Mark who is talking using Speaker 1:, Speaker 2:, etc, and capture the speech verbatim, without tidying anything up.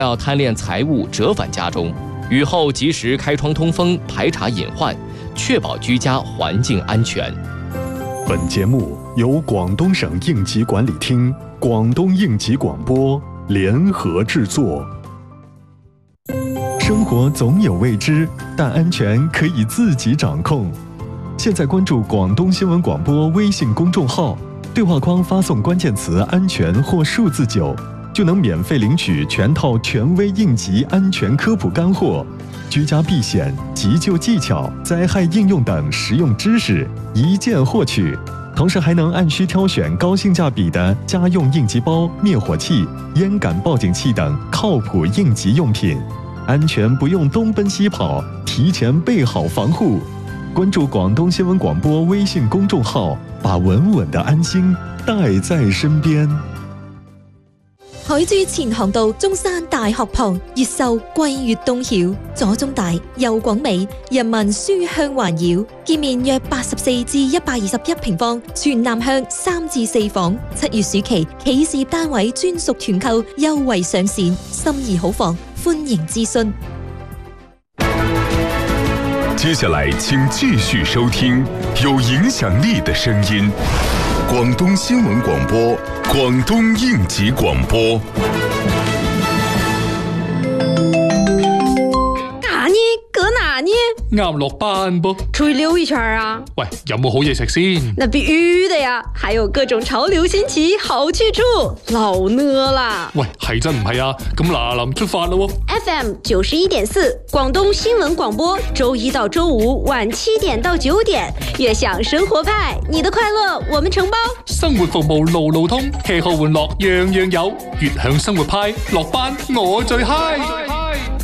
Speaker 1: 要贪恋财物折返家中，雨后及时开窗通风，排查隐患，确保居家环境安全。
Speaker 2: 本节目由广东省应急管理厅、广东应急广播联合制作。生活总有未知，但安全可以自己掌控。现在关注广东新闻广播微信公众号，对话框发送关键词“安全”或数字九，就能免费领取全套权威应急安全科普干货、居家避险、急救技巧、灾害应用等实用知识，一键获取。同时还能按需挑选高性价比的家用应急包、灭火器、烟感报警器等靠谱应急用品，安全不用东奔西跑，提前备好防护。关注广东新闻广播微信公眾號，把穩穩的安心帶在身邊。
Speaker 3: 海珠前航道中山大學旁，越秀貴越東曉，左中大右廣美，人民書香環繞，建面約八十四至一百二十一平方，全南向三至四房。七月暑期企事業單位專屬團購優惠上線，心儀好房歡迎諮詢。
Speaker 4: 接下来请继续收听有影响力的声音，广东新闻广播，广东应急广播。
Speaker 5: 哪呢？搁哪呢？
Speaker 6: 啱落班噃，
Speaker 5: 出去溜一圈啊！
Speaker 6: 喂，有冇好嘢食先？
Speaker 5: 那必须的呀，还有各种潮流新奇好去处，老呢啦！
Speaker 6: 喂，係真唔係啊？咁嗱臨出發咯
Speaker 5: ！F M 九十一點四，廣東新聞廣播，周一到周五晚七點到九點，悅享生活派，你的快樂我們承包。
Speaker 6: 生活服務路路通，吃喝玩樂樣樣有，悅享生活派，落班我最嗨。